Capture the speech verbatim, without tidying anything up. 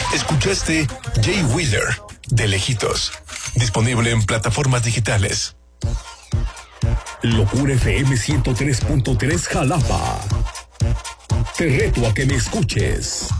Escuchaste Jay Wheeler, de lejitos. Disponible en plataformas digitales. Locura F M ciento tres punto tres Jalapa. Te reto a que me escuches.